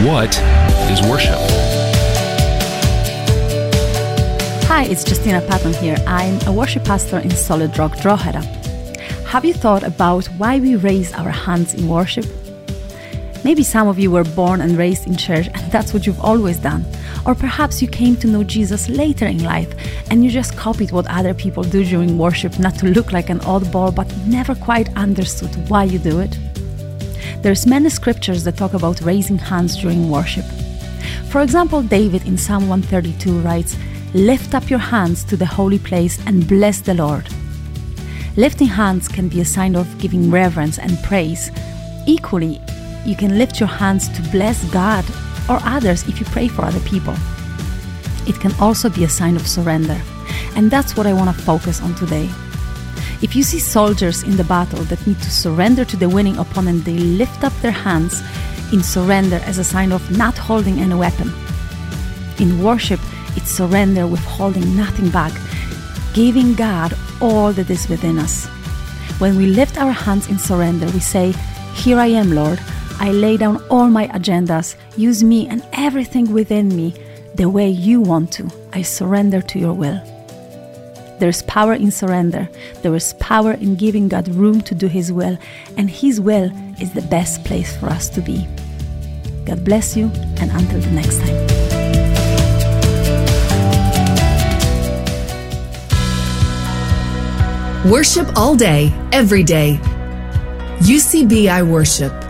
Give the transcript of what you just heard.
What is worship? Hi, it's Justina Patton here. I'm a worship pastor in Solid Rock, Drogheda. Have you thought about why we raise our hands in worship? Maybe some of you were born and raised in church and that's what you've always done. Or perhaps you came to know Jesus later in life and you just copied what other people do during worship, not to look like an oddball, but never quite understood why you do it. There's many scriptures that talk about raising hands during worship. For example, David in Psalm 132 writes, "Lift up your hands to the holy place and bless the Lord." Lifting hands can be a sign of giving reverence and praise. Equally, you can lift your hands to bless God or others if you pray for other people. It can also be a sign of surrender, and that's what I want to focus on today. If you see soldiers in the battle that need to surrender to the winning opponent, they lift up their hands in surrender as a sign of not holding any weapon. In worship, it's surrender with holding nothing back, giving God all that is within us. When we lift our hands in surrender, we say, "Here I am, Lord. I lay down all my agendas. Use me and everything within me the way you want to. I surrender to your will." There's power in surrender. There is power in giving God room to do His will, and His will is the best place for us to be. God bless you, and until the next time. Worship all day, every day. UCBI Worship.